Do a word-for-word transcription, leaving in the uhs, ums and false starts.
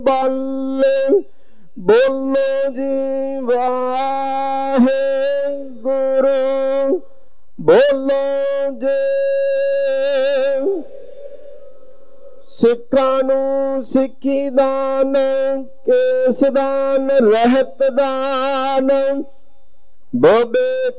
बल बोलो जी वाहेगुरु बोलो जे सिखां नूं सिखी दान केस दान रहत दान बोबे